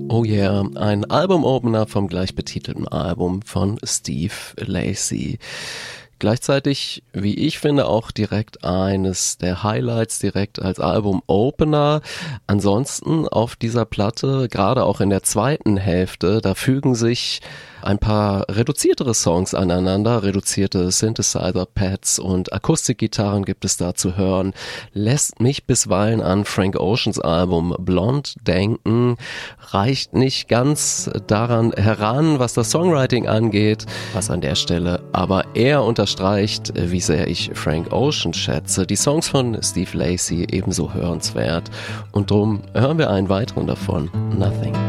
Oh yeah, ein Albumopener vom gleichbetitelten Album von Steve Lacy. Gleichzeitig, wie ich finde, auch direkt eines der Highlights direkt als Albumopener. Ansonsten auf dieser Platte, gerade auch in der zweiten Hälfte, da fügen sich ein paar reduziertere Songs aneinander, reduzierte Synthesizer-Pads und Akustikgitarren gibt es da zu hören, lässt mich bisweilen an Frank Oceans Album Blonde denken, reicht nicht ganz daran heran, was das Songwriting angeht, was an der Stelle aber eher unterstreicht, wie sehr ich Frank Ocean schätze. Die Songs von Steve Lacy ebenso hörenswert und drum hören wir einen weiteren davon, Nothing.